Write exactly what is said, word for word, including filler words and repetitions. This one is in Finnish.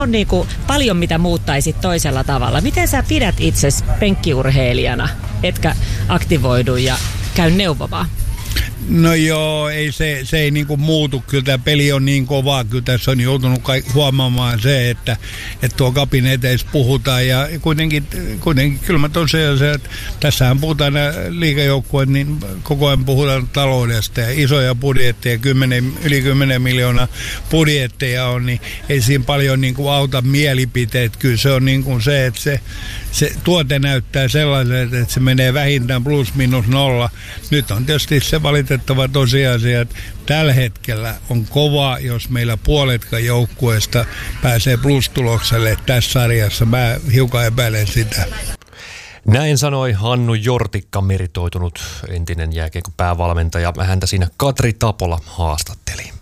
On niin kuin paljon, mitä muuttaisit toisella tavalla. Miten sä pidät itsesi penkkiurheilijana, etkä aktivoidu ja käy neuvomaan? No joo, ei se, se ei niinku muutu. Kyllä tämä peli on niin kovaa. Kyllä tässä on joutunut kaik- huomaamaan se, että, että tuo kapin eteis puhutaan. Ja kuitenkin, kuitenkin kyllä mä tosiaan se, että tässähän puhutaan liigajoukkueet, niin koko ajan puhutaan taloudesta. Ja isoja budjetteja, kymmenen, yli kymmenen miljoonaa budjetteja on, niin ei siinä paljon niinku auta mielipiteet. Kyllä se on niinku se, että se, se tuote näyttää sellaiselta, että se menee vähintään plus minus nolla. Nyt on tietysti se valitettava tosiasia, että tällä hetkellä on kova, jos meillä puoletkaan joukkueesta pääsee plus-tulokselle tässä sarjassa. Mä hiukan epäilen sitä. Näin sanoi Hannu Jortikka, meritoitunut entinen jääkiekon päävalmentaja. Häntä siinä Katri Tapola haastatteli.